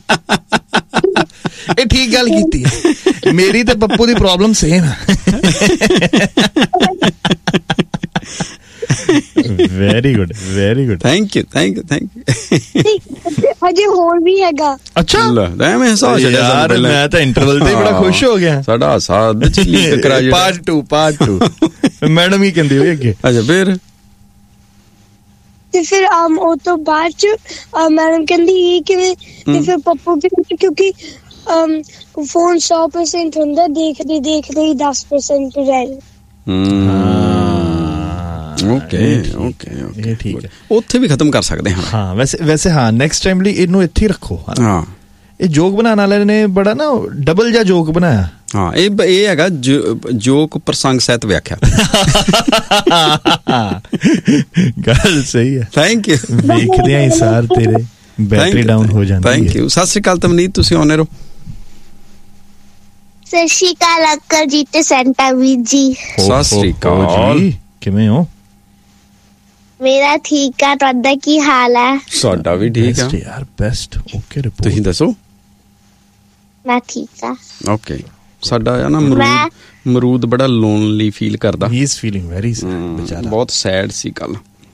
ਇਹ ਠੀਕ ਗੱਲ ਕੀਤੀ ਹੈ। ਮੇਰੀ ਤੇ ਪੱਪੂ ਦੀ ਪ੍ਰੋਬਲਮ ਸੇਮ ਹੈ। Very good very good, thank you thank you thank you. ਹਜੇ ਹੋਰ ਵੀ ਹੈਗਾ। ਅੱਛਾ ਮੈਂ ਹੱਸ ਯਾਰ, ਮੈਂ ਤਾਂ ਇੰਟਰਵਲ ਤੇ ਬੜਾ ਖੁਸ਼ ਹੋ ਗਿਆ। ਸਾਡਾ ਸਾਥ ਲੀਕ ਕਰਾ ਜੀ। ਪਾਰਟ 2 ਮੈਡਮ ਹੀ ਕਹਿੰਦੀ ਹੋਈ ਅੱਗੇ। ਅੱਛਾ ਫਿਰ ਤੇ ਫਿਰ ਉਹ ਤੋਂ ਬਾਅਦ ਚ ਮੈਡਮ ਕਹਿੰਦੀ ਕਿਵੇਂ, ਤੇ ਫਿਰ ਪੱਪੂ ਵੀ ਕਿਉਂਕਿ ਫੋਨ 100% ਹੁੰਦਾ, ਦੇਖਦੇ ਦੇਖਦੇ ਹੀ 10% ਰਹਿ ਓਕੇ ਠੀਕ ਹੈ। ਉੱਥੇ ਵੀ ਖਤਮ ਕਰ ਸਕਦੇ ਹਾਂ। ਹਾਂ ਵੈਸੇ ਹਾਂ, ਨੈਕਸਟ ਟਾਈਮ ਲਈ ਇਹਨੂੰ ਇੱਥੇ ਹੀ ਰੱਖੋ। ਹਾਂ ਇਹ ਜੋਕ ਬਣਾਉਣ ਵਾਲੇ ਨੇ ਬੜਾ ਨਾ ਡਬਲ ਜਿਹਾ ਜੋਕ ਬਣਾਇਆ। ਹਾਂ ਇਹ ਹੈਗਾ ਜੋਕ ਪ੍ਰਸੰਗ ਸਹਿਤ ਵਿਆਖਿਆ। ਗੱਲ ਸਹੀ ਹੈ। Thank you. ਵੇਖਦੇ ਆਂ ਸਾਰ ਤੇਰੇ ਬੈਟਰੀ ਡਾਊਨ ਹੋ ਜਾਂਦੀ ਹੈ। Thank you. ਸਤਿ ਸ਼੍ਰੀ ਅਕਾਲ ਤਮਨੀਤ, ਤੁਸੀਂ ਆਉਣੇ ਰਹੋ। ਸਤਿ ਸ਼੍ਰੀ ਅਕਾਲ ਅੰਕਲ ਜੀ ਤੇ ਸੈਂਟਾ ਵੀਰ ਜੀ। ਸਤਿ ਸ਼੍ਰੀ ਅਕਾਲ, ਕਿਵੇਂ ਹੋ? ਮੇਰਾ ਠੀਕ ਆ, ਤੁਹਾਡਾ ਕੀ ਹਾਲ ਹੈ? ਸਾਡਾ ਵੀ ਠੀਕ ਆ ਯਾਰ, ਬੈਸਟ। ਓਕੇ ਰਿਪੋਰਟ ਤੁਸੀਂ ਦੱਸੋ। ਮੈਂ ਠੀਕ ਆ। ਓਕੇ। ਸਾਡਾ ਆ ਨਾ ਮਰੂਦ ਬੜਾ ਲੋਨਲੀ ਫੀਲ ਕਰਦਾ। ਹੀ ਇਜ਼ ਫੀਲਿੰਗ ਵੈਰੀ ਸੈਡ ਵਿਚਾਰਾ, ਬਹੁਤ ਸੈਡ ਸੀ ਕੱਲ।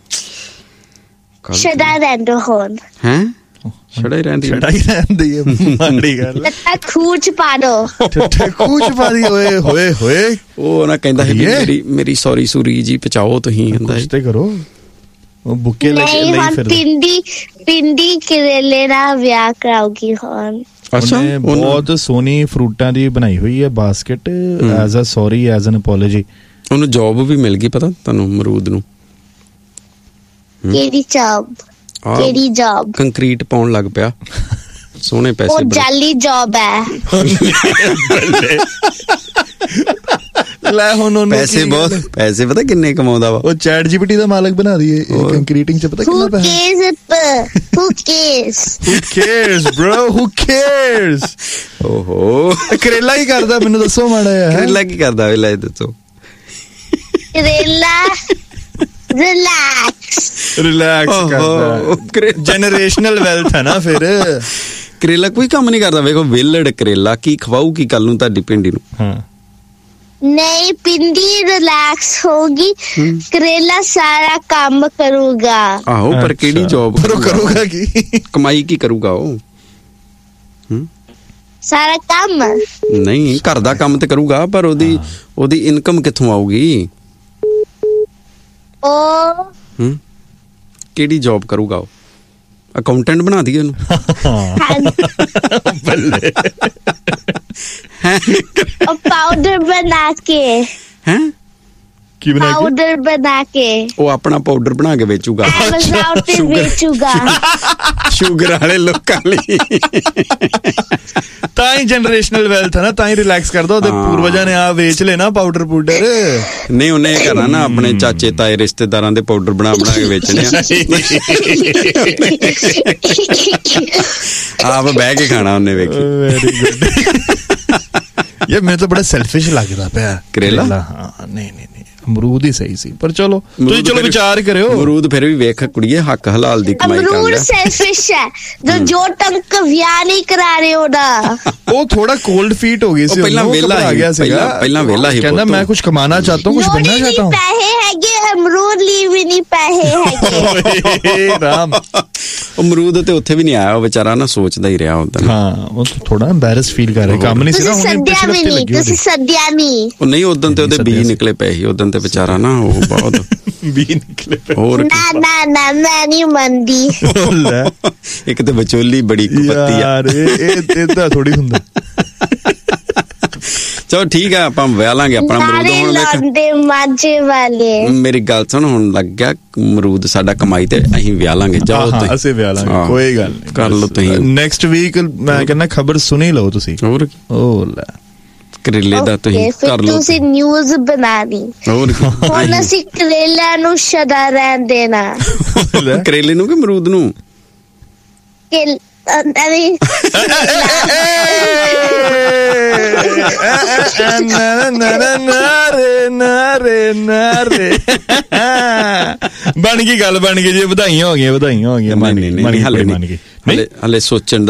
ਛੜਾ ਰਹਿੰਦਾ ਹੁਣ ਹੈ, ਛੜਾ ਹੀ ਰਹਿੰਦੀ ਹੈ। ਮਾੜੀ ਗੱਲ ਹੈ। ਖੂਚ ਪਾ ਦੋ, ਖੂਚ ਪਾ ਦੀ। ਓਏ ਹੋਏ ਹੋਏ, ਉਹ ਨਾ ਕਹਿੰਦਾ ਹੈ ਮੇਰੀ ਸੌਰੀ ਸੂਰੀ ਜੀ ਪਚਾਓ ਤੁਸੀਂ, ਕਹਿੰਦਾ ਤੇ ਕਰੋ। ਉਹ ਬੁੱਕੇ ਲੈ ਕੇ ਲਈ ਫਿਰ ਪਿੰਡੀ ਕਰੇਲੇ ਦਾ ਵਿਆਹ ਕਰਾਉਗੀ ਹੁਣ। ਅੱਛਾ, ਬਹੁਤ ਸੋਹਣੀ ਫਰੂਟਾਂ ਦੀ ਬਣਾਈ ਹੋਈ ਹੈ basket, as a sorry, as an apology. ਉਹਨੂੰ ਜੌਬ ਵੀ ਮਿਲ ਗਈ, ਪਤਾ ਤੁਹਾਨੂੰ ਮਰੂਦ ਨੂੰ? ਕਿਹੜੀ ਜੌਬ? ਕਿਹੜੀ ਜੌਬ? ਕੰਕਰੀਟ ਪਾਉਣ ਲੱਗ ਪਿਆ, ਸੋਹਣੇ ਪੈਸੇ। ਉਹ ਜਾਲੀ ਜੌਬ ਹੈ। ਲੈ ਹੁਣ ਉਹਨੂੰ ਪੈਸੇ ਪਤਾ ਕਿੰਨੇ ਕਮਾਉਂਦਾ ਵਾ? ਉਹ ਚੈਟ ਜੀਪੀਟੀ ਦਾ ਮਾਲਕ ਬਣਾ ਦਈਏ ਕੰਕਰੀਟਿੰਗ ਚ। ਪਤਾ ਕਿੰਨਾ ਪੈਸਾ? Who cares bro, who cares? ਓਹੋ, ਕਰੇਲਾ ਹੀ ਕਰਦਾ, ਮੈਨੂੰ ਦੱਸੋ ਮਾੜਾ ਜਿਹਾ। ਕਰੇਲਾ ਕੀ ਕਰਦਾ ਵੇ? ਲੈ ਦੱਸੋ। ਕਰੇਲਾ ਰਿਲੈਕਸ ਕਰਦਾ। ਜਨਰੇਸ਼ਨਲ ਵੈਲਥ ਹੈ ਨਾ ਫਿਰ। ਕਰੇਲਾ ਕੋਈ ਕੰਮ ਨਹੀਂ ਕਰਦਾ। ਵੇਖੋ ਵਿਲੜ ਕਰੇਲਾ ਕੀ ਖਵਾਊਗੀ ਕੱਲ ਨੂੰ ਤੁਹਾਡੀ ਪਿੰਡੀ ਨੂੰ? ਹਾਂ ਨਹੀਂ, ਪਿੰਡੀ ਰਿਲੈਕਸ ਹੋਗੀ, ਕਰੇਲਾ ਸਾਰਾ ਕੰਮ ਕਰੂਗਾ। ਆਹੋ, ਪਰ ਕਿਹੜੀ ਜੌਬ ਕਰੂਗਾ? ਕੀ ਕਮਾਈ ਕੀ ਕਰੂਗਾ ਉਹ? ਸਾਰਾ ਕੰਮ ਨਹੀਂ, ਘਰ ਦਾ ਕੰਮ ਤੇ ਕਰੂਗਾ, ਪਰ ਉਹਦੀ ਇਨਕਮ ਕਿੱਥੋਂ ਆਊਗੀ? ਕਿਹੜੀ ਜੌਬ ਕਰੂਗਾ ਉਹ? ਅਕਾਊਂਟੈਂਟ ਬਣਾ ਦਈਏ ਉਹਨੂੰ। ਬੱਲੇ। ਪਾਊਡਰ ਬਣਾ ਕੇ। ਹੈ ਕੀ ਬਣਾ ਕੇ? ਪਾਊਡਰ ਬਣਾ ਕੇ। ਉਹ ਆਪਣਾ ਪਾਊਡਰ ਬਣਾ ਕੇ ਵੇਚੂਗਾ, ਵੇਚੂਗਾ ਸ਼ੂਗਰ ਵਾਲੇ ਲੋਕਾਂ ਲਈ। ਤਾਂ ਹੀ ਜਨਰੇਸ਼ਨਲ ਵੈਲਥ ਹੈ ਨਾ, ਤਾਂ ਹੀ ਰਿਲੈਕਸ ਕਰਦਾ। ਉਹਦੇ ਪੂਰਵਜਾਂ ਨੇ ਆ ਵੇਚ ਲੈਣਾ ਪਾਊਡਰ ਪੂਡਰ। ਨਹੀਂ, ਉਹਨੇ ਇਹ ਕਰਨਾ ਨਾ, ਆਪਣੇ ਚਾਚੇ ਤਾਏ ਰਿਸ਼ਤੇਦਾਰਾਂ ਦੇ ਪਾਊਡਰ ਬਣਾ ਕੇ ਵੇਚਣੇ ਆ। ਆਪ ਬਹਿ ਕੇ ਖਾਣਾ ਉਹਨੇ, ਵੇਖੀ। Very good. ਯਾਰ ਮੈਨੂੰ ਤਾਂ ਬੜਾ ਸੈਲਫਿਸ਼ ਲੱਗਦਾ ਪਿਆ ਕਰੇਲਾ। ਹਾਂ ਨਹੀਂ ਅਮਰੂਦ ਹੀ ਸਹੀ ਸੀ, ਪਰ ਚਲੋ ਤੁਸੀਂ ਚਲੋ ਵਿਚਾਰ ਕਰਿਓ। ਅਮਰੂਦ ਫਿਰ ਵੀ ਵੇਖ ਕੁੜੀਏ, ਹੱਕ ਹਲਾਲ ਦੀ ਕਮਾਈ ਕਰਦਾ। ਅਮਰੂਦ ਸੈਲਫਿਸ਼ ਹੈ। ਜੋ ਤੰਕ ਵਿਆਹ ਨਹੀਂ ਕਰਾ ਰਹੇ ਉਹਦਾ। ਉਹ ਥੋੜਾ ਕੋਲਡ ਫੀਟ ਹੋ ਗਈ ਸੀ, ਪਹਿਲਾਂ ਵੇਲਾ ਆ ਗਿਆ ਸੀ। ਪਹਿਲਾਂ ਵੇਲਾ ਹੀ, ਕਹਿੰਦਾ ਮੈਂ ਕੁਝ ਕਮਾਣਾ ਚਾਹਤਾ ਹੂੰ, ਕੁਝ ਬਣਨਾ ਚਾਹਤਾ ਹੂੰ। ਪੈਸੇ ਹੈਗੇ, ਅਮਰੂਦ ਲਈ ਵੀ ਨਹੀਂ ਪੈਸੇ ਹੈਗੇ। ਰਾਮ, ਅਮਰੂਦ ਤੇ ਉੱਥੇ ਵੀ ਨਹੀਂ ਆਇਆ, ਉਹ ਵਿਚਾਰਾ ਨਾ ਸੋਚਦਾ ਹੀ ਰਿਹਾ ਹੁੰਦਾ। ਹਾਂ, ਉਹ ਥੋੜਾ ਐਮਬੈਰਸ ਫੀਲ ਕਰ ਰਿਹਾ, ਕੰਮ ਨਹੀਂ ਸੀ ਨਾ। ਤੁਸੀਂ ਸੱਦਿਆ ਨਹੀਂ। ਉਹ ਨਹੀਂ, ਉਦੋਂ ਤੇ ਉਹਦੇ ਬੀਜ ਨਿਕਲੇ ਪਏ ਸੀ, ਉਦੋਂ ਤੇ ਵਿਚਾਰਾ ਨਾ ਉਹ ਬਹੁਤ ਬੀਜ ਨਿਕਲੇ ਪਏ। ਹੋਰ ਨਾ ਮੈਂ ਨਹੀਂ ਮੰਨਦੀ। ਇੱਕ ਤੇ ਵਿਚੋਲੀ ਬੜੀ ਕੁਪੱਤੀ ਯਾਰ, ਇਹ ਤਾਂ ਥੋੜੀ ਹੁੰਦਾ। ਚਲੋ ਠੀਕ ਆ, ਆਪਾਂ ਵਿਆਹ ਲਾਂਗੇ ਆਪਣਾ ਅਮਰੂਦ। ਹੁਣ ਮਾਝੇ ਵਾਲੇ ਮੇਰੀ ਗੱਲ ਸੁਣ, ਹੁਣ ਲੱਗ ਗਿਆ ਅਮਰੂਦ ਸਾਡਾ ਕਮਾਈ ਤੇ ਅਸੀਂ ਵਿਆਹ ਲਾਂਗੇ। ਜਾਓ ਤੁਸੀਂ। ਅਸੀਂ ਵਿਆਹ ਲਾਂਗੇ, ਕੋਈ ਗੱਲ ਨਹੀਂ, ਕਰ ਲਓ ਤੁਸੀਂ। ਨੈਕਸਟ ਵੀਕ ਮੈਂ ਕਹਿੰਦਾ ਖਬਰ ਸੁਣੀ ਲਓ ਤੁਸੀਂ। ਹੋਰ ਉਹ ਲੈ, ਕਰੇਲੇ ਦਾ ਤੁਸੀਂ ਕਰ ਲਓ। ਤੁਸੀਂ ਨਿਊਜ਼ ਬਣਾਣੀ। ਹੋਰ ਹੁਣ ਅਸੀਂ ਕਰੇਲਿਆਂ ਨੂੰ ਛੜਾ ਰਹਿਣ ਦੇਣਾ। ਕਰੇਲੇ ਨੂੰ ਕਿ ਅਮਰੂਦ ਨੂੰ? ਬਣ ਗਈ ਗੱਲ, ਬਣ ਗਈ ਜੀ। ਵਧਾਈਆਂ ਹੋ ਗਈਆਂ, ਵਧਾਈਆਂ ਹੋ ਗਈਆਂ। ਹਲੇ ਸੋਚਣ